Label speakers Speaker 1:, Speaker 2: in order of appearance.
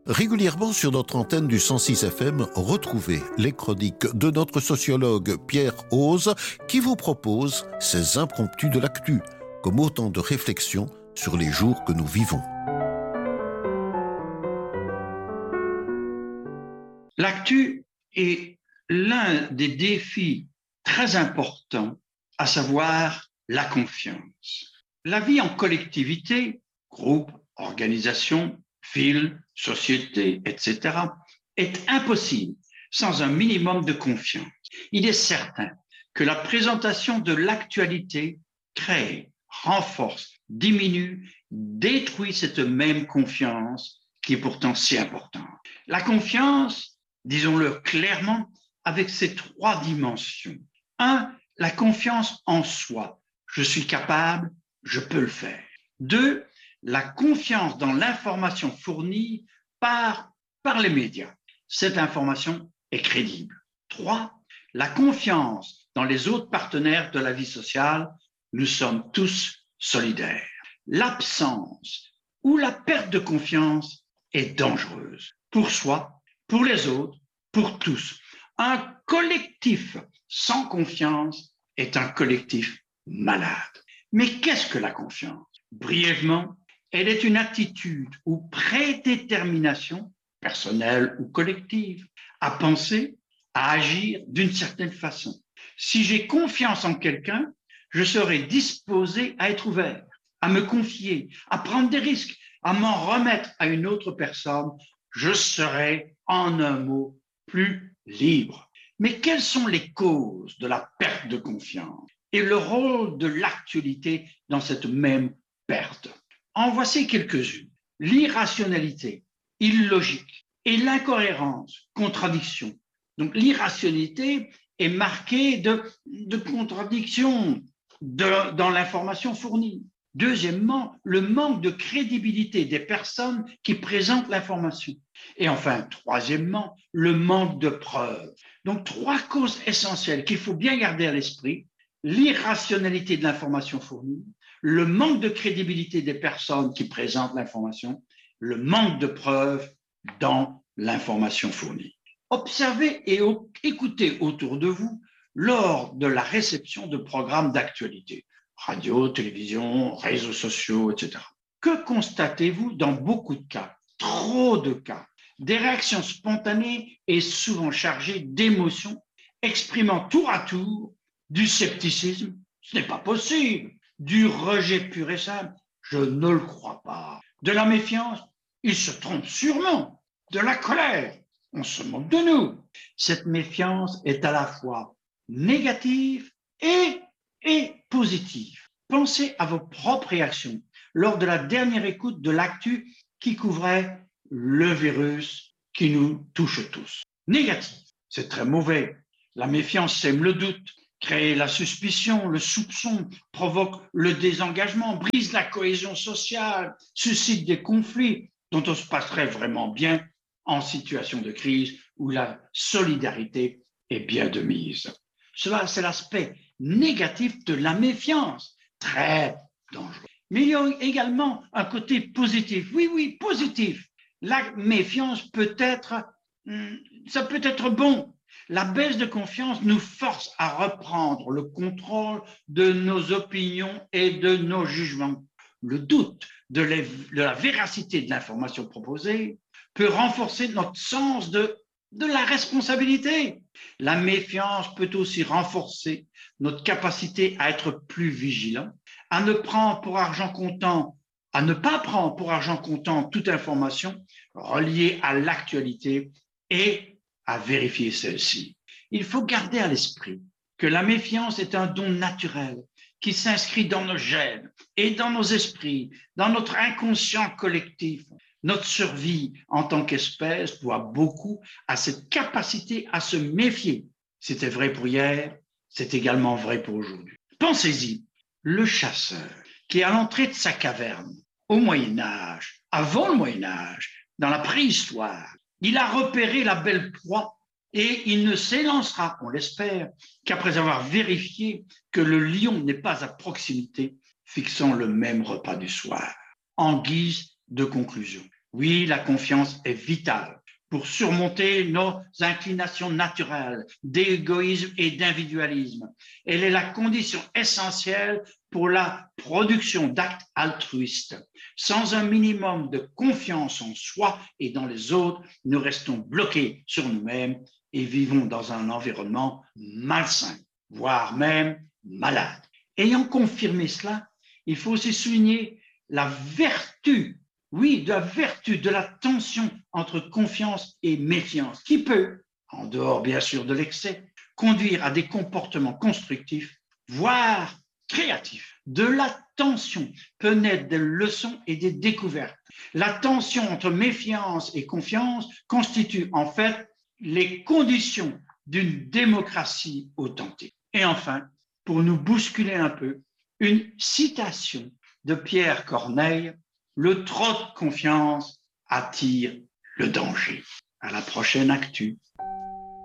Speaker 1: Régulièrement sur notre antenne du 106 FM, retrouvez les chroniques de notre sociologue Pierre Ose qui vous propose ses impromptus de l'actu, comme autant de réflexions sur les jours que nous vivons.
Speaker 2: L'actu est l'un des défis très importants, à savoir la confiance. La vie en collectivité, groupe, organisation, ville, société, etc., est impossible sans un minimum de confiance. Il est certain que la présentation de l'actualité crée, renforce, diminue, détruit cette même confiance qui est pourtant si importante. La confiance, disons-le clairement, avec ses trois dimensions. 1, la confiance en soi. Je suis capable, je peux le faire. 2, la confiance dans l'information fournie par les médias. Cette information est crédible. 3, la confiance dans les autres partenaires de la vie sociale. Nous sommes tous solidaires. L'absence ou la perte de confiance est dangereuse pour soi, pour les autres, pour tous. Un collectif sans confiance est un collectif malade. Mais qu'est-ce que la confiance? Brièvement, elle est une attitude ou prédétermination, personnelle ou collective, à penser, à agir d'une certaine façon. Si j'ai confiance en quelqu'un, je serai disposé à être ouvert, à me confier, à prendre des risques, à m'en remettre à une autre personne. Je serai, en un mot, plus libre. Mais quelles sont les causes de la perte de confiance et le rôle de l'actualité dans cette même perte? En voici quelques-unes. L'irrationalité, illogique, et l'incohérence, contradiction. Donc l'irrationalité est marquée de contradictions dans l'information fournie. Deuxièmement, le manque de crédibilité des personnes qui présentent l'information. Et enfin, troisièmement, le manque de preuves. Donc, trois causes essentielles qu'il faut bien garder à l'esprit: l'irrationalité de l'information fournie, le manque de crédibilité des personnes qui présentent l'information, le manque de preuves dans l'information fournie. Observez et écoutez autour de vous lors de la réception de programmes d'actualité. Radio, télévision, réseaux sociaux, etc. Que constatez-vous dans beaucoup de cas? Trop de cas. Des réactions spontanées et souvent chargées d'émotions, exprimant tour à tour du scepticisme. Ce n'est pas possible. Du rejet pur et simple. Je ne le crois pas. De la méfiance. Il se trompe sûrement. De la colère. On se moque de nous. Cette méfiance est à la fois négative et positive. Pensez à vos propres réactions lors de la dernière écoute de l'actu qui couvrait le virus qui nous touche tous. Négatif, c'est très mauvais. La méfiance sème le doute, crée la suspicion, le soupçon, provoque le désengagement, brise la cohésion sociale, suscite des conflits dont on se passerait vraiment bien en situation de crise où la solidarité est bien de mise. Cela, c'est l'aspect négatif de la méfiance, très dangereux. Mais il y a également un côté positif. Oui, positif. La méfiance ça peut être bon. La baisse de confiance nous force à reprendre le contrôle de nos opinions et de nos jugements. Le doute de la véracité de l'information proposée peut renforcer notre sens de la responsabilité. La méfiance peut aussi renforcer notre capacité à être plus vigilant, à ne pas prendre pour argent comptant toute information reliée à l'actualité et à vérifier celle-ci. Il faut garder à l'esprit que la méfiance est un don naturel qui s'inscrit dans nos gènes et dans nos esprits, dans notre inconscient collectif. Notre survie en tant qu'espèce doit beaucoup à cette capacité à se méfier. C'était vrai pour hier, c'est également vrai pour aujourd'hui. Pensez-y, le chasseur qui est à l'entrée de sa caverne, au Moyen-Âge, avant le Moyen-Âge, dans la préhistoire, il a repéré la belle proie et il ne s'élancera, on l'espère, qu'après avoir vérifié que le lion n'est pas à proximité, fixant le même repas du soir. En guise de conclusion, Oui, la confiance est vitale pour surmonter nos inclinations naturelles d'égoïsme et d'individualisme. Elle est la condition essentielle pour la production d'actes altruistes. Sans un minimum de confiance en soi et dans les autres, nous restons bloqués sur nous-mêmes et vivons dans un environnement malsain, voire même malade. Ayant confirmé cela, il faut aussi souligner la vertu, oui, la vertu de la tension entre confiance et méfiance, qui peut, en dehors bien sûr de l'excès, conduire à des comportements constructifs, voire créatifs. De la tension peut naître des leçons et des découvertes. La tension entre méfiance et confiance constitue en fait les conditions d'une démocratie authentique. Et enfin, pour nous bousculer un peu, une citation de Pierre Corneille: le trop de confiance attire le danger. À la prochaine actu.